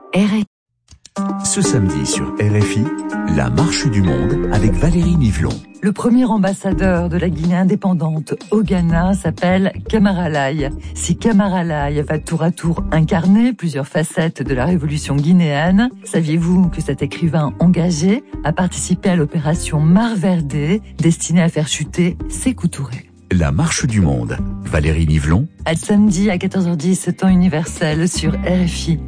RFI. Ce samedi sur RFI, la marche du monde avec Valérie Nivelon. Le premier ambassadeur de la Guinée indépendante au Ghana s'appelle Camara Laye. Si Camara Laye va tour à tour incarner plusieurs facettes de la révolution guinéenne, saviez-vous que cet écrivain engagé a participé à l'opération Mar Verde destinée à faire chuter Sékou Touré? La marche du monde, Valérie Nivelon. À samedi à 14h10, temps universel sur RFI.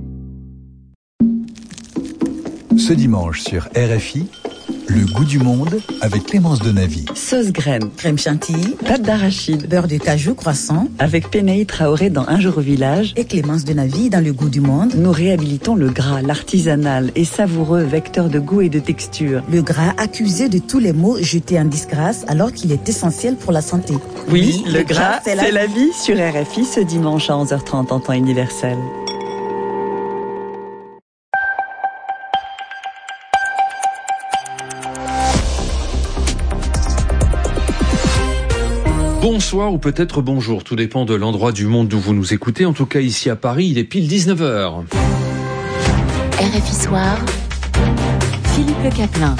Ce dimanche sur RFI, le goût du monde avec Clémence Denavy. Sauce crème chantilly, pâte d'arachide, beurre de cajou croissant. Avec Pénaï Traoré dans Un jour au village et Clémence Denavy dans le goût du monde. Nous réhabilitons le gras, l'artisanal et savoureux vecteur de goût et de texture. Le gras accusé de tous les maux jetés en disgrâce alors qu'il est essentiel pour la santé. Oui, le gras, c'est la vie sur RFI ce dimanche à 11h30 en temps universel. Bonsoir ou peut-être bonjour, tout dépend de l'endroit du monde d'où vous nous écoutez. En tout cas, ici à Paris, il est pile 19h. RFI Soir, Philippe Le Caplin.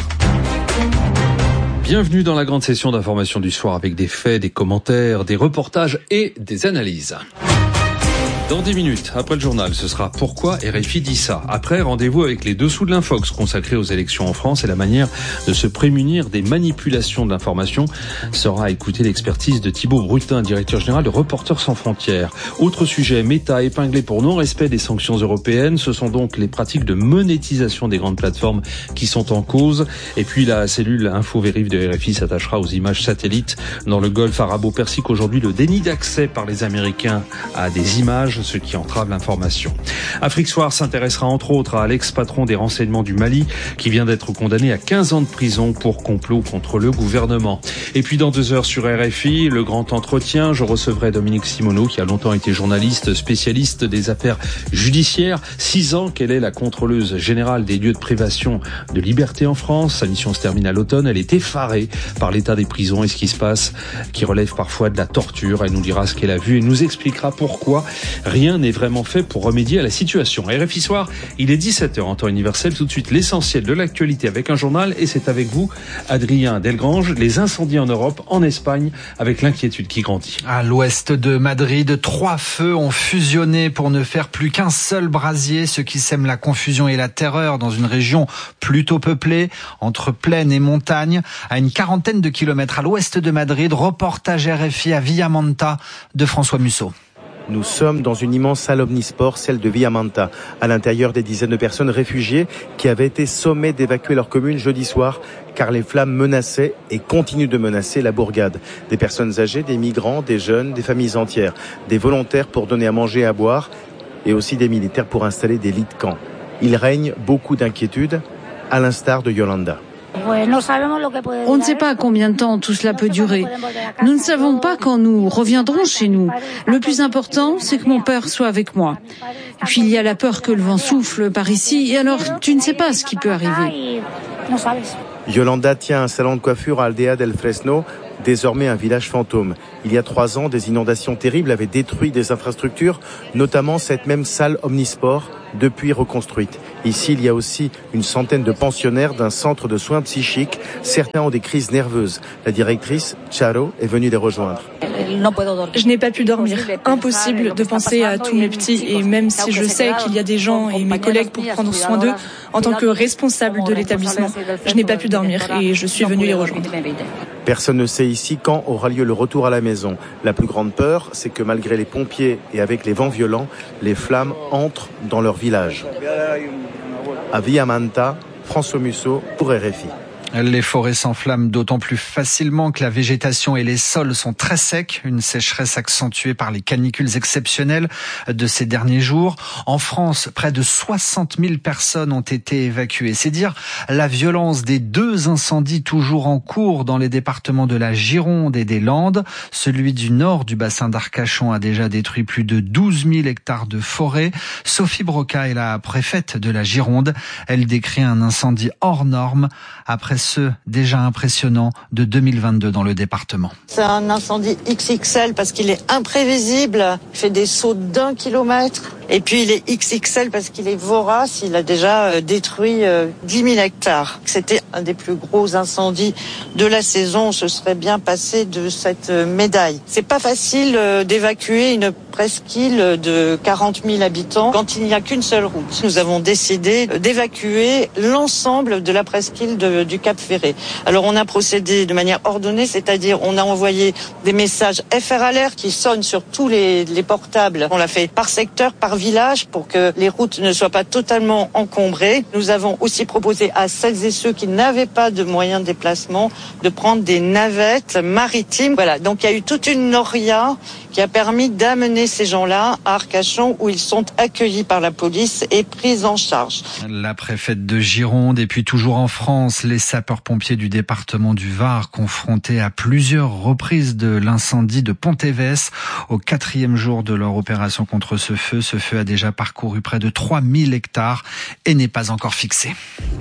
Bienvenue dans la grande session d'information du soir avec des faits, des commentaires, des reportages et des analyses. Dans 10 minutes, après le journal, ce sera Pourquoi RFI dit ça. Après, rendez-vous avec les dessous de l'Infox consacrés aux élections en France et la manière de se prémunir des manipulations de l'information sera à écouter l'expertise de Thibaut Brutin, directeur général de Reporters sans frontières. Autre sujet, Meta épinglé pour non-respect des sanctions européennes. Ce sont donc les pratiques de monétisation des grandes plateformes qui sont en cause. Et puis la cellule Info-Vérif de RFI s'attachera aux images satellites dans le golfe arabo-persique. Aujourd'hui, le déni d'accès par les Américains à des images, ce qui entrave l'information. Afrique Soir s'intéressera entre autres à l'ex-patron des renseignements du Mali qui vient d'être condamné à 15 ans de prison pour complot contre le gouvernement. Et puis dans 2 heures sur RFI, le grand entretien, je recevrai Dominique Simoneau qui a longtemps été journaliste spécialiste des affaires judiciaires. 6 ans qu'elle est la contrôleuse générale des lieux de privation de liberté en France. Sa mission se termine à l'automne. Elle est effarée par l'état des prisons et ce qui se passe, qui relève parfois de la torture. Elle nous dira ce qu'elle a vu et nous expliquera pourquoi rien n'est vraiment fait pour remédier à la situation. RFI Soir, il est 17h en temps universel. Tout de suite, l'essentiel de l'actualité avec un journal. Et c'est avec vous, Adrien Delgrange. Les incendies en Europe, en Espagne, avec l'inquiétude qui grandit. À l'ouest de Madrid, 3 feux ont fusionné pour ne faire plus qu'un seul brasier, ce qui sème la confusion et la terreur dans une région plutôt peuplée, entre plaine et montagne, à une quarantaine de kilomètres à l'ouest de Madrid. Reportage RFI à Villamanta de François Musso. Nous sommes dans une immense salle omnisport, celle de Villamanta. À l'intérieur, des dizaines de personnes réfugiées qui avaient été sommées d'évacuer leur commune jeudi soir car les flammes menaçaient et continuent de menacer la bourgade. Des personnes âgées, des migrants, des jeunes, des familles entières, des volontaires pour donner à manger et à boire et aussi des militaires pour installer des lits de camp. Il règne beaucoup d'inquiétudes, à l'instar de Yolanda. On ne sait pas combien de temps tout cela peut durer. Nous ne savons pas quand nous reviendrons chez nous. Le plus important, c'est que mon père soit avec moi. Et puis il y a la peur que le vent souffle par ici, et alors tu ne sais pas ce qui peut arriver. Yolanda tient un salon de coiffure à Aldea del Fresno, désormais un village fantôme. Il y a 3 ans, des inondations terribles avaient détruit des infrastructures, notamment cette même salle omnisport, depuis reconstruite. Ici, il y a aussi une centaine de pensionnaires d'un centre de soins psychiques. Certains ont des crises nerveuses. La directrice, Charo, est venue les rejoindre. Je n'ai pas pu dormir. Impossible de penser à tous mes petits, et même si je sais qu'il y a des gens et mes collègues pour prendre soin d'eux, en tant que responsable de l'établissement, je n'ai pas pu dormir et je suis venue les rejoindre. Personne ne sait ici quand aura lieu le retour à la maison. La plus grande peur, c'est que malgré les pompiers et avec les vents violents, les flammes entrent dans leur village. À Villamanta, François Musso pour RFI. Les forêts s'enflamment d'autant plus facilement que la végétation et les sols sont très secs, une sécheresse accentuée par les canicules exceptionnelles de ces derniers jours. En France, près de 60 000 personnes ont été évacuées. C'est dire la violence des 2 incendies toujours en cours dans les départements de la Gironde et des Landes. Celui du nord du bassin d'Arcachon a déjà détruit plus de 12 000 hectares de forêt. Sophie Broca est la préfète de la Gironde. Elle décrit un incendie hors norme après ceux déjà impressionnants de 2022 dans le département. C'est un incendie XXL parce qu'il est imprévisible, il fait des sauts d'1 kilomètre. Et puis il est XXL parce qu'il est vorace, il a déjà détruit 10 000 hectares. C'était un des plus gros incendies de la saison, on se serait bien passé de cette médaille. C'est pas facile d'évacuer une presqu'île de 40 000 habitants quand il n'y a qu'une seule route. Nous avons décidé d'évacuer l'ensemble de la presqu'île du Cap Ferret. Alors on a procédé de manière ordonnée, c'est-à-dire on a envoyé des messages FR Alert qui sonnent sur tous les portables. On l'a fait par secteur, par village pour que les routes ne soient pas totalement encombrées. Nous avons aussi proposé à celles et ceux qui n'avaient pas de moyens de déplacement de prendre des navettes maritimes. Voilà, donc il y a eu toute une noria qui a permis d'amener ces gens-là à Arcachon où ils sont accueillis par la police et pris en charge. La préfète de Gironde et puis toujours en France, les sapeurs-pompiers du département du Var confrontés à plusieurs reprises de l'incendie de Pontévès au 4e jour de leur opération contre ce feu. Ce feu a déjà parcouru près de 3000 hectares et n'est pas encore fixé.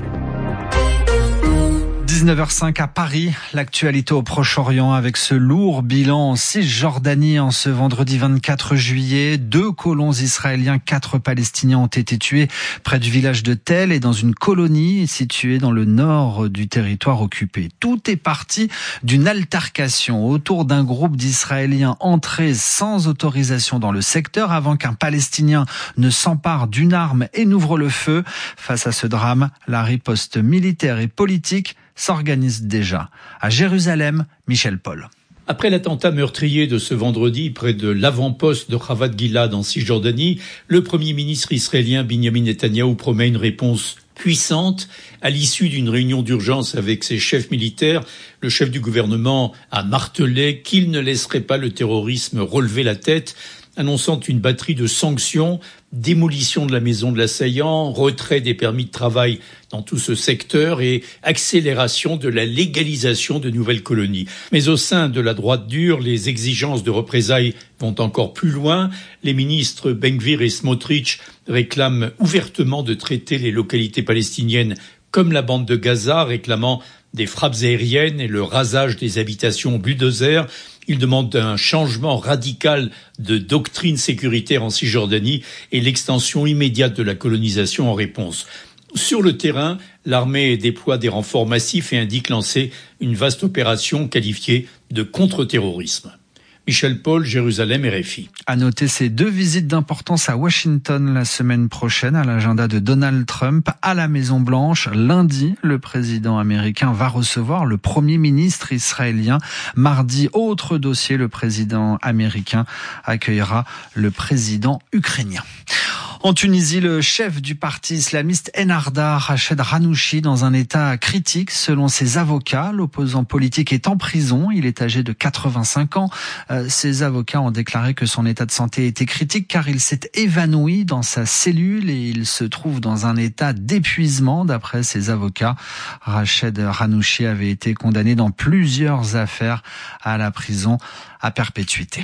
19h05 à Paris, l'actualité au Proche-Orient avec ce lourd bilan en Cisjordanie en ce vendredi 24 juillet. 2 colons israéliens, 4 Palestiniens ont été tués près du village de Tel et dans une colonie située dans le nord du territoire occupé. Tout est parti d'une altercation autour d'un groupe d'Israéliens entrés sans autorisation dans le secteur avant qu'un Palestinien ne s'empare d'une arme et n'ouvre le feu. Face à ce drame, la riposte militaire et politique s'organise déjà. À Jérusalem, Michel Paul. Après l'attentat meurtrier de ce vendredi près de l'avant-poste de Chavat Gilad en Cisjordanie, le Premier ministre israélien Binyamin Netanyahou promet une réponse puissante. À l'issue d'une réunion d'urgence avec ses chefs militaires, le chef du gouvernement a martelé qu'il ne laisserait pas le terrorisme relever la tête, annonçant une batterie de sanctions, démolition de la maison de l'assaillant, retrait des permis de travail dans tout ce secteur et accélération de la légalisation de nouvelles colonies. Mais au sein de la droite dure, les exigences de représailles vont encore plus loin. Les ministres Ben Gvir et Smotrich réclament ouvertement de traiter les localités palestiniennes comme la bande de Gaza, réclamant des frappes aériennes et le rasage des habitations au bulldozer. Il demande un changement radical de doctrine sécuritaire en Cisjordanie et l'extension immédiate de la colonisation en réponse. Sur le terrain, l'armée déploie des renforts massifs et indique lancer une vaste opération qualifiée de contre-terrorisme. Michel Paul, Jérusalem, RFI. À noter ces 2 visites d'importance à Washington la semaine prochaine à l'agenda de Donald Trump à la Maison-Blanche. Lundi, le président américain va recevoir le premier ministre israélien. Mardi, autre dossier, le président américain accueillera le président ukrainien. En Tunisie, le chef du parti islamiste Ennahda, Rached Ghannouchi, dans un état critique selon ses avocats. L'opposant politique est en prison. Il est âgé de 85 ans. Ses avocats ont déclaré que son état de santé était critique car il s'est évanoui dans sa cellule et il se trouve dans un état d'épuisement. D'après ses avocats, Rached Ghannouchi avait été condamné dans plusieurs affaires à la prison à perpétuité.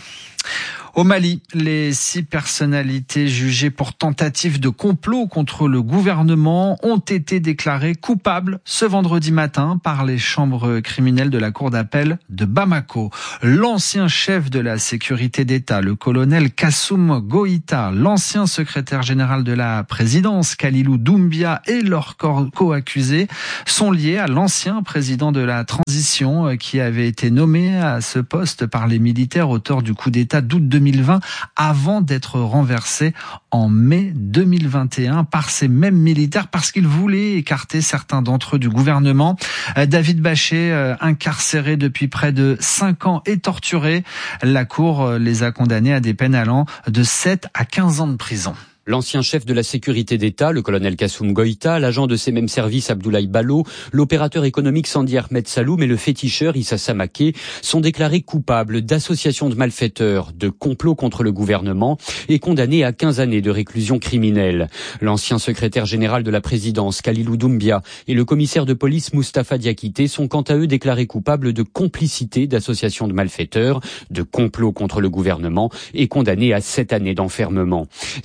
Au Mali, les 6 personnalités jugées pour tentative de complot contre le gouvernement ont été déclarées coupables ce vendredi matin par les chambres criminelles de la cour d'appel de Bamako. L'ancien chef de la sécurité d'État, le colonel Kassoum Goïta, l'ancien secrétaire général de la présidence, Kalilou Doumbia, et leurs co-accusés sont liés à l'ancien président de la transition qui avait été nommé à ce poste par les militaires auteurs du coup d'État d'août 2020 avant d'être renversé en mai 2021 par ces mêmes militaires parce qu'ils voulaient écarter certains d'entre eux du gouvernement. David Baché, incarcéré depuis près de 5 ans et torturé, la Cour les a condamnés à des peines allant de 7 à 15 ans de prison. L'ancien chef de la sécurité d'État, le colonel Kassoum Goïta, l'agent de ces mêmes services Abdoulaye Ballo, l'opérateur économique Sandi Ahmed Saloum et le féticheur Issa Samaké sont déclarés coupables d'association de malfaiteurs, de complot contre le gouvernement et condamnés à 15 années de réclusion criminelle. L'ancien secrétaire général de la présidence, Kalilou Doumbia, et le commissaire de police Moustapha Diakité sont quant à eux déclarés coupables de complicité d'association de malfaiteurs, de complot contre le gouvernement et condamnés à 7 années d'enfermement. Des peines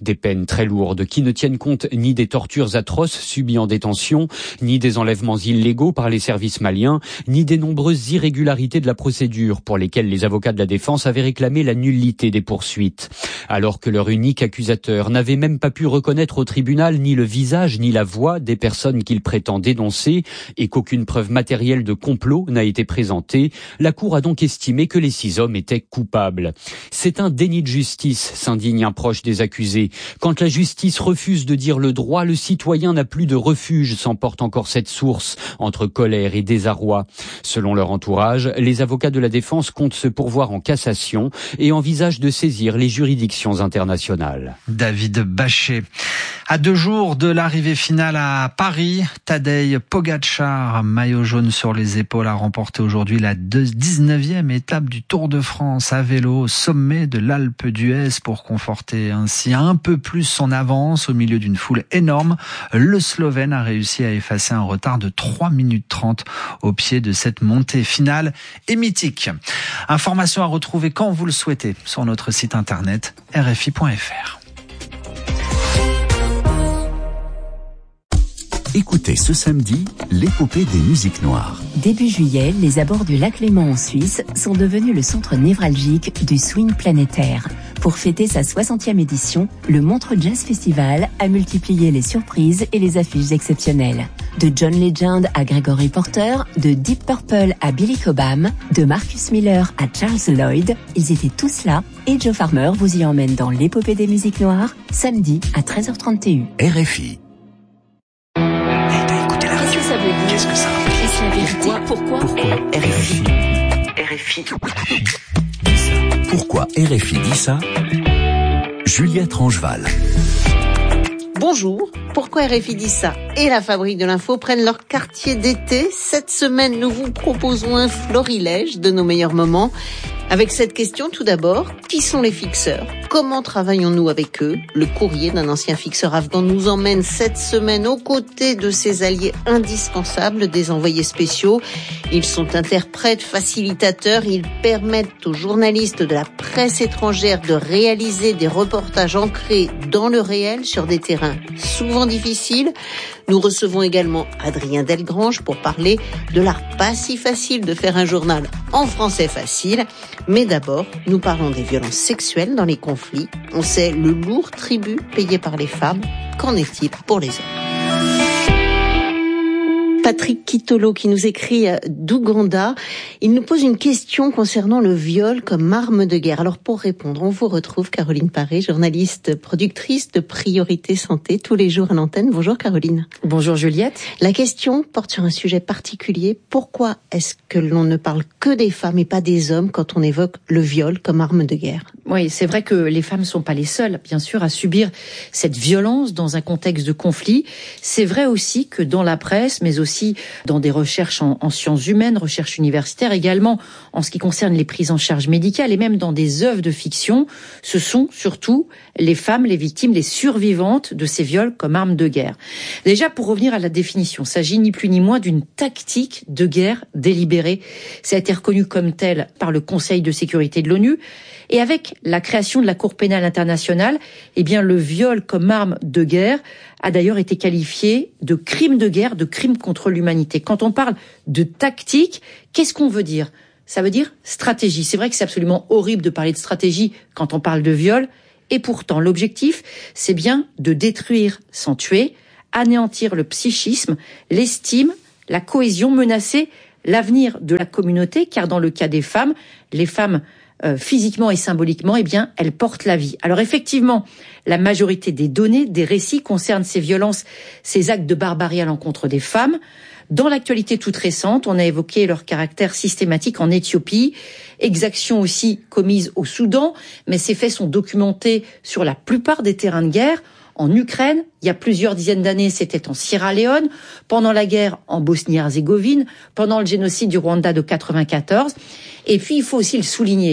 très lourdes qui ne tiennent compte ni des tortures atroces subies en détention, ni des enlèvements illégaux par les services maliens, ni des nombreuses irrégularités de la procédure pour lesquelles les avocats de la défense avaient réclamé la nullité des poursuites. Alors que leur unique accusateur n'avait même pas pu reconnaître au tribunal ni le visage ni la voix des personnes qu'il prétend dénoncer et qu'aucune preuve matérielle de complot n'a été présentée, la Cour a donc estimé que les 6 hommes étaient coupables. C'est un déni de justice, s'indigne un proche des accusés. Quand la justice refuse de dire le droit, le citoyen n'a plus de refuge, s'emporte encore cette source entre colère et désarroi. Selon leur entourage, les avocats de la défense comptent se pourvoir en cassation et envisagent de saisir les juridictions internationales. David Bachet. À 2 jours de l'arrivée finale à Paris, Tadej Pogačar, maillot jaune sur les épaules, a remporté aujourd'hui la 19e étape du Tour de France à vélo au sommet de l'Alpe d'Huez pour conforter ainsi un peu plus son avance au milieu d'une foule énorme. Le Slovène a réussi à effacer un retard de 3 minutes 30 au pied de cette montée finale et mythique. Information à retrouver quand vous le souhaitez sur notre site internet rfi.fr. Écoutez ce samedi l'épopée des musiques noires. Début juillet, les abords du lac Léman en Suisse sont devenus le centre névralgique du swing planétaire. Pour fêter sa 60e édition, le Montreux Jazz Festival a multiplié les surprises et les affiches exceptionnelles. De John Legend à Gregory Porter, de Deep Purple à Billy Cobham, de Marcus Miller à Charles Lloyd, ils étaient tous là et Joe Farmer vous y emmène dans l'épopée des musiques noires, samedi à 13h30 TU. RFI. Qu'est-ce que ça veut dire? Est-ce la vérité? Pourquoi RFI? Pourquoi RFI dit ça? Juliette Rangeval. Bonjour, pourquoi RFI dit ça et la Fabrique de l'Info prennent leur quartier d'été? Cette semaine, nous vous proposons un florilège de nos meilleurs moments. Avec cette question, tout d'abord, qui sont les fixeurs? Comment travaillons-nous avec eux? Le courrier d'un ancien fixeur afghan nous emmène cette semaine aux côtés de ses alliés indispensables, des envoyés spéciaux. Ils sont interprètes, facilitateurs, ils permettent aux journalistes de la presse étrangère de réaliser des reportages ancrés dans le réel sur des terrains souvent difficiles. Nous recevons également Adrien Delgrange pour parler de l'art pas si facile de faire un journal en français facile. Mais d'abord, nous parlons des violences sexuelles dans les conflits. On sait le lourd tribut payé par les femmes. Qu'en est-il pour les hommes? Patrick Kitolo qui nous écrit d'Ouganda. Il nous pose une question concernant le viol comme arme de guerre. Alors pour répondre, on vous retrouve Caroline Paré, journaliste, productrice de Priorité Santé, tous les jours à l'antenne. Bonjour Caroline. Bonjour Juliette. La question porte sur un sujet particulier. Pourquoi est-ce que l'on ne parle que des femmes et pas des hommes quand on évoque le viol comme arme de guerre? Oui, c'est vrai que les femmes ne sont pas les seules, bien sûr, à subir cette violence dans un contexte de conflit. C'est vrai aussi que dans la presse, mais aussi dans des recherches en sciences humaines, recherches universitaires, également en ce qui concerne les prises en charge médicales et même dans des œuvres de fiction, ce sont surtout les femmes, les victimes, les survivantes de ces viols comme armes de guerre. Déjà, pour revenir à la définition, il s'agit ni plus ni moins d'une tactique de guerre délibérée. Ça a été reconnu comme tel par le Conseil de sécurité de l'ONU. Et avec la création de la Cour pénale internationale, eh bien, le viol comme arme de guerre a d'ailleurs été qualifié de crime de guerre, de crime contre l'humanité. Quand on parle de tactique, qu'est-ce qu'on veut dire? Ça veut dire stratégie. C'est vrai que c'est absolument horrible de parler de stratégie quand on parle de viol. Et pourtant, l'objectif, c'est bien de détruire sans tuer, anéantir le psychisme, l'estime, la cohésion, menacer l'avenir de la communauté, car dans le cas des femmes, les femmes physiquement et symboliquement, eh bien, elles portent la vie. Alors effectivement, la majorité des données, des récits concernent ces violences, ces actes de barbarie à l'encontre des femmes. Dans l'actualité toute récente, on a évoqué leur caractère systématique en Éthiopie, exactions aussi commises au Soudan, mais ces faits sont documentés sur la plupart des terrains de guerre. En Ukraine, il y a plusieurs dizaines d'années, c'était en Sierra Leone, pendant la guerre en Bosnie-Herzégovine, pendant le génocide du Rwanda de 94. Et puis, il faut aussi le souligner,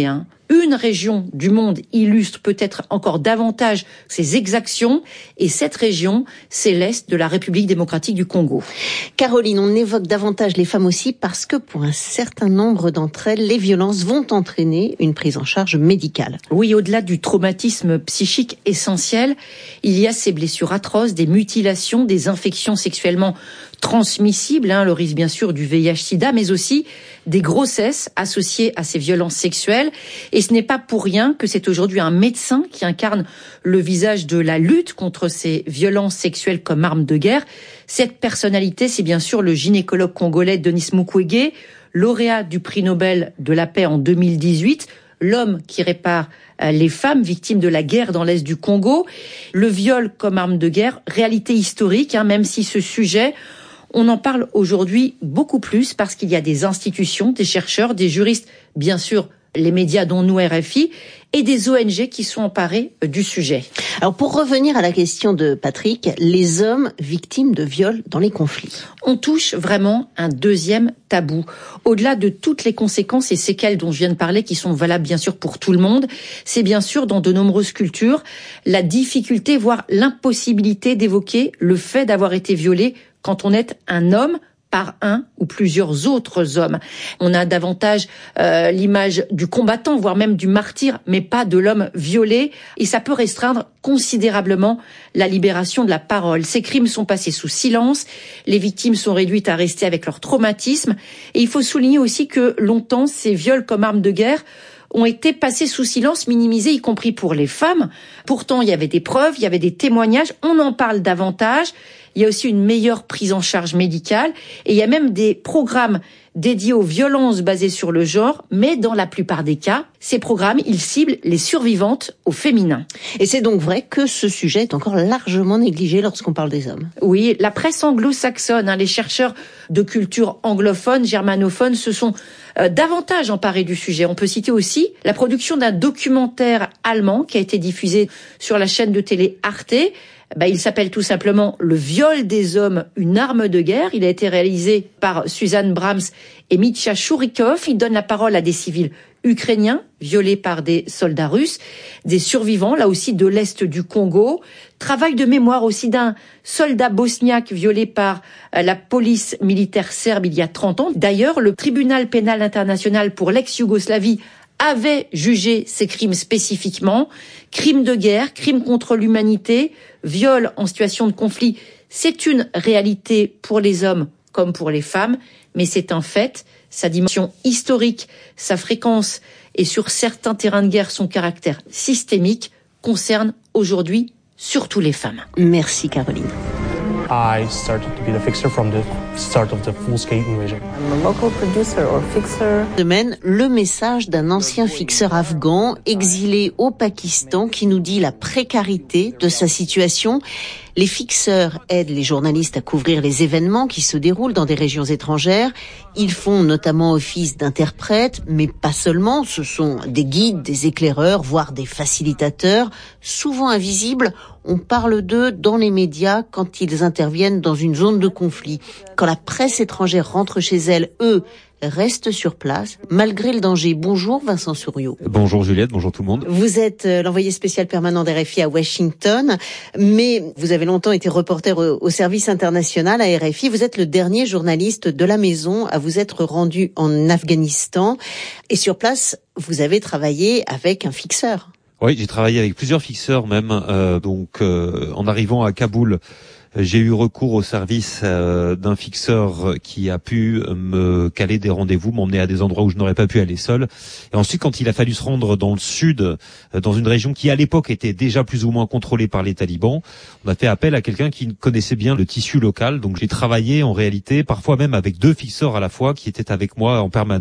Une région du monde illustre peut-être encore davantage ces exactions, et cette région, c'est l'Est de la République démocratique du Congo. Caroline, on évoque davantage les femmes aussi parce que pour un certain nombre d'entre elles, les violences vont entraîner une prise en charge médicale. Oui, au-delà du traumatisme psychique essentiel, il y a ces blessures atroces, des mutilations, des infections sexuellement transmissibles, le risque bien sûr du VIH/SIDA, mais aussi des grossesses associées à ces violences sexuelles. Et ce n'est pas pour rien que c'est aujourd'hui un médecin qui incarne le visage de la lutte contre ces violences sexuelles comme arme de guerre. Cette personnalité, c'est bien sûr le gynécologue congolais Denis Mukwege, lauréat du prix Nobel de la paix en 2018, l'homme qui répare les femmes victimes de la guerre dans l'Est du Congo. Le viol comme arme de guerre, réalité historique, même si ce sujet, on en parle aujourd'hui beaucoup plus parce qu'il y a des institutions, des chercheurs, des juristes, bien sûr, les médias dont nous RFI, et des ONG qui sont emparés du sujet. Alors pour revenir à la question de Patrick, les hommes victimes de viols dans les conflits. On touche vraiment un deuxième tabou. Au-delà de toutes les conséquences et séquelles dont je viens de parler, qui sont valables bien sûr pour tout le monde, c'est bien sûr dans de nombreuses cultures la difficulté, voire l'impossibilité d'évoquer le fait d'avoir été violé quand on est un homme par un ou plusieurs autres hommes. On a davantage l'image du combattant, voire même du martyr, mais pas de l'homme violé. Et ça peut restreindre considérablement la libération de la parole. Ces crimes sont passés sous silence. Les victimes sont réduites à rester avec leur traumatisme. Et il faut souligner aussi que longtemps, ces viols comme armes de guerre ont été passés sous silence, minimisés, y compris pour les femmes. Pourtant, il y avait des preuves, il y avait des témoignages. On en parle davantage. Il y a aussi une meilleure prise en charge médicale et il y a même des programmes dédiés aux violences basées sur le genre, mais dans la plupart des cas, ces programmes, ils ciblent les survivantes au féminin. Et c'est donc vrai que ce sujet est encore largement négligé lorsqu'on parle des hommes. Oui, la presse anglo-saxonne, les chercheurs de culture anglophone, germanophone, se sont davantage emparés du sujet. On peut citer aussi la production d'un documentaire allemand qui a été diffusé sur la chaîne de télé Arte. Il s'appelle tout simplement « Le viol des hommes, une arme de guerre ». Il a été réalisé par Suzanne Brahms et Mitya Chourikov. Il donne la parole à des civils ukrainiens violés par des soldats russes, des survivants, là aussi de l'Est du Congo. Travail de mémoire aussi d'un soldat bosniaque violé par la police militaire serbe il y a 30 ans. D'ailleurs, le tribunal pénal international pour l'ex-Yougoslavie avait jugé ces crimes spécifiquement. Crimes de guerre, crimes contre l'humanité, viol en situation de conflit, c'est une réalité pour les hommes comme pour les femmes, mais c'est un fait. Sa dimension historique, sa fréquence et sur certains terrains de guerre son caractère systémique concerne aujourd'hui surtout les femmes. Merci Caroline. I started to be the fixer from the start of the full-scale invasion. I'm a local producer or fixer. Semaine, le message d'un ancien fixeur afghan exilé au Pakistan qui nous dit la précarité de sa situation. Les fixeurs aident les journalistes à couvrir les événements qui se déroulent dans des régions étrangères. Ils font notamment office d'interprètes, mais pas seulement. Ce sont des guides, des éclaireurs, voire des facilitateurs, souvent invisibles. On parle d'eux dans les médias quand ils interviennent dans une zone de conflit. Quand la presse étrangère rentre chez elle, eux restent sur place, malgré le danger. Bonjour Vincent Souriau. Bonjour Juliette, bonjour tout le monde. Vous êtes l'envoyé spécial permanent d'RFI à Washington, mais vous avez longtemps été reporter au service international à RFI. Vous êtes le dernier journaliste de la maison à vous être rendu en Afghanistan. Et sur place, vous avez travaillé avec un fixeur. Oui, j'ai travaillé avec plusieurs fixeurs même. En arrivant à Kaboul, j'ai eu recours au service d'un fixeur qui a pu me caler des rendez-vous, m'emmener à des endroits où je n'aurais pas pu aller seul. Et ensuite, quand il a fallu se rendre dans le sud, dans une région qui à l'époque était déjà plus ou moins contrôlée par les talibans, on a fait appel à quelqu'un qui connaissait bien le tissu local. Donc j'ai travaillé en réalité, parfois même avec deux fixeurs à la fois qui étaient avec moi en permanence.